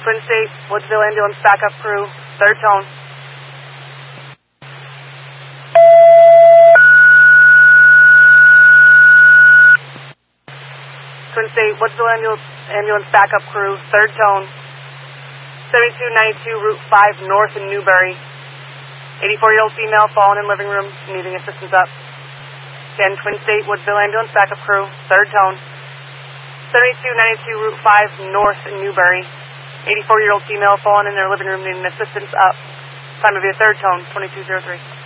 Twin State, Woodsville Ambulance backup crew, third tone. Twin State, Woodsville Ambulance backup crew, third tone. 7292 Route 5 North in Newbury. 84-year-old female fallen in living room, needing assistance up. Again, Twin State, Woodsville Ambulance backup crew, third tone. 7292 Route 5 North in Newbury. 84-year-old female fallen in their living room, needing assistance up. Time to be a third tone, 2203.